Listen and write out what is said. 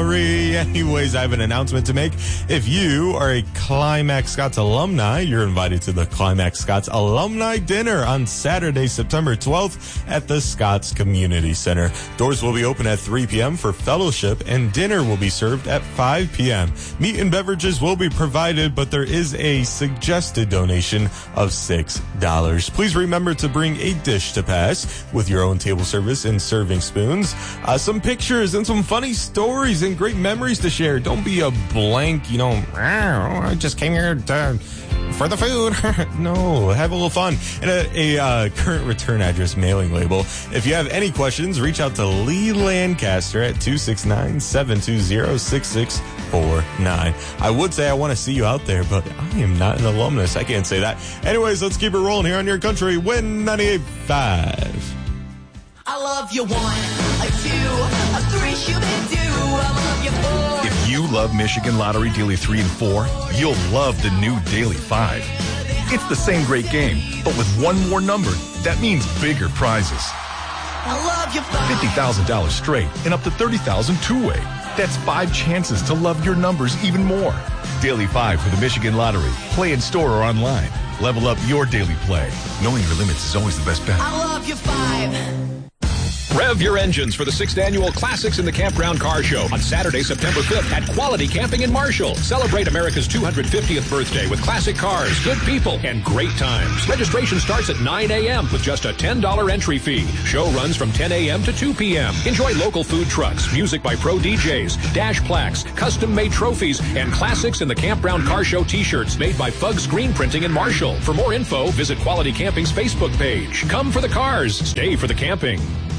Lottery. Anyways, I have an announcement to make. If you are a Climax Scots alumni, you're invited to the Climax Scots Alumni Dinner on Saturday, September 12th at the Scots Community Center. Doors will be open at 3 p.m. for fellowship, and dinner will be served at 5 p.m. Meat and beverages will be provided, but there is a suggested donation of $6. Please remember to bring a dish to pass with your own table service and serving spoons, some pictures and some funny stories and great memories to share. Don't be a blank, I just came here for the food. No, have a little fun. And a current return address mailing label. If you have any questions, reach out to Lee Lancaster at 269-720-6649. I would say I want to see you out there, but I am not an alumnus. I can't say that. Anyways, let's keep it rolling here on your country. Win 98.5. I love you 1, a 2, a 3, shoot-a-doo. I love you 4. If you love Michigan Lottery Daily 3 and 4, you'll love the new Daily 5. It's the same great game, but with one more number, that means bigger prizes. I love you 5. $50,000 straight and up to $30,000 two-way. That's 5 chances to love your numbers even more. Daily 5 for the Michigan Lottery. Play in store or online. Level up your daily play. Knowing your limits is always the best bet. I love you 5. Rev your engines for the 6th annual Classics in the Campground Car Show on Saturday, September 5th at Quality Camping in Marshall. Celebrate America's 250th birthday with classic cars, good people, and great times. Registration starts at 9 a.m. with just a $10 entry fee. Show runs from 10 a.m. to 2 p.m. Enjoy local food trucks, music by pro DJs, dash plaques, custom-made trophies, and Classics in the Campground Car Show t-shirts made by Fug Screen Printing in Marshall. For more info, visit Quality Camping's Facebook page. Come for the cars, stay for the camping.